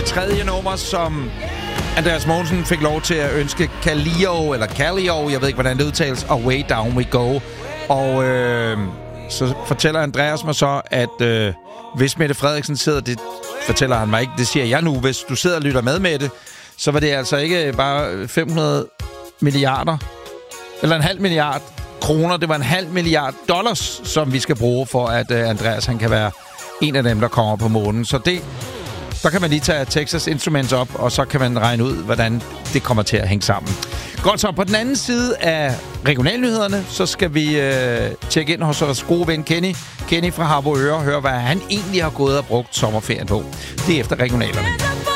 tredje nummer, som Andreas Mogensen fik lov til at ønske Kallio, jeg ved ikke, hvordan det udtales, og Way Down We Go. Og så fortæller Andreas mig så, at hvis Mette Frederiksen sidder, det fortæller han mig ikke, det siger jeg nu, hvis du sidder og lytter med det, så var det altså ikke bare 500 milliarder, eller 0,5 milliard kroner, det var 0,5 milliard dollars, som vi skal bruge for, at Andreas han kan være en af dem, der kommer på månen. Så der kan man lige tage Texas Instruments op, og så kan man regne ud, hvordan det kommer til at hænge sammen. Godt så, på den anden side af regionalnyhederne, så skal vi tjekke ind hos vores gode ven Kenny. Kenny fra Harboøre og høre, hvad han egentlig har gået og brugt sommerferien på. Det er efter regionalerne.